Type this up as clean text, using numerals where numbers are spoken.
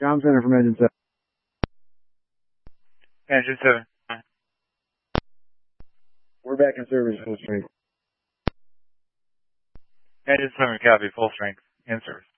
Comm center from Engine 7. Engine 7. We're back in service full strength. Engine 7, copy, full strength, in service.